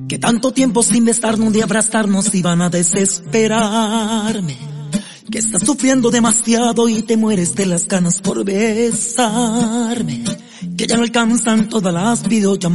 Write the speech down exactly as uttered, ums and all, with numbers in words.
Que tanto tiempo sin besarnos y abrazarnos iban a desesperarme. Que estás sufriendo demasiado y te mueres de las ganas por besarme. Que ya no alcanzan todas las videollamadas.